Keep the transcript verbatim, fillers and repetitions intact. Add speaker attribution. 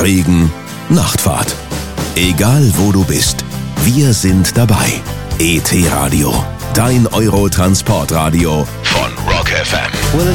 Speaker 1: Regen, Nachtfahrt. Egal wo du bist, wir sind dabei. E T Radio, dein Euro-Transportradio von Rock F M.
Speaker 2: Well,